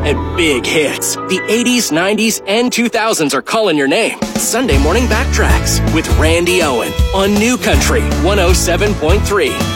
and big hits. The 80s, 90s, and 2000s are calling your name. Sunday Morning Backtracks with Randy Owen on New Country 107.3.